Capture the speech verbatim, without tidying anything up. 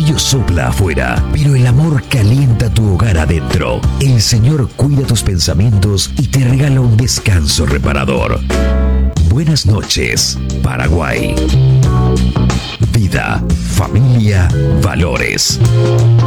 frío sopla afuera, pero el amor calienta tu hogar adentro. El Señor cuida tus pensamientos y te regala un descanso reparador. Buenas noches, Paraguay. Vida, familia, valores.